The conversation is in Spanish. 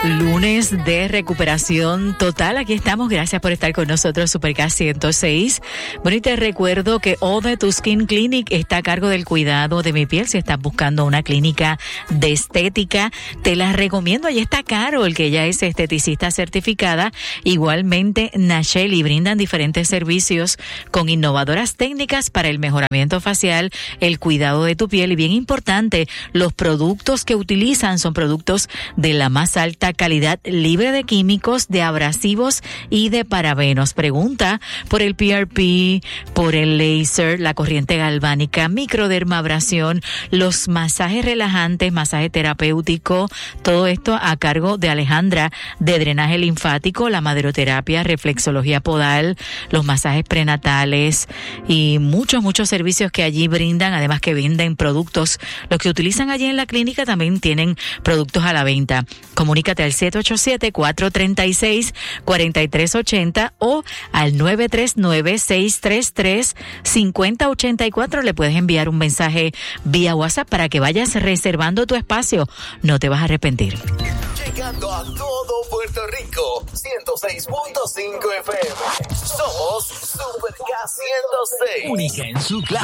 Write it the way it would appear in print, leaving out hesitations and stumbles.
Lunes de recuperación total. Aquí estamos. Gracias por estar con nosotros, Supercast 106. Bueno, y te recuerdo que All the To Skin Clinic está a cargo del cuidado de mi piel. Si estás buscando una clínica de estética, te la recomiendo. Allí está Carol, que ella es esteticista certificada. Igualmente, Nacheli, brindan diferentes servicios con innovadoras técnicas para el mejoramiento facial, el cuidado de tu piel. Y bien importante, los productos que utilizan son productos de la más alta calidad, libre de químicos, de abrasivos y de parabenos. Pregunta por el PRP, por el láser, la corriente galvánica, microdermabrasión, los masajes relajantes, masaje terapéutico, todo esto a cargo de Alejandra, de drenaje linfático, la maderoterapia, reflexología podal, los masajes prenatales y muchos servicios que allí brindan, además que venden productos. Los que utilizan allí en la clínica también tienen productos a la venta. Comunícate al 787-436-4380 o al 939-633-5084. Le puedes enviar un mensaje vía WhatsApp para que vayas reservando tu espacio. No te vas a arrepentir. Llegando a todo Puerto Rico, 106.5 FM. Somos Supercast 106. Única en su clase.